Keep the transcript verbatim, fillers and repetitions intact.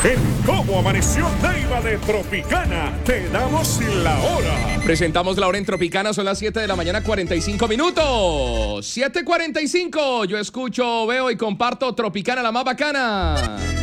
En Cómo Amaneció Neiva de Tropicana, te damos la hora. Presentamos la hora en Tropicana, son las siete de la mañana, cuarenta y cinco minutos. siete cuarenta y cinco, yo escucho, veo y comparto Tropicana, la más bacana.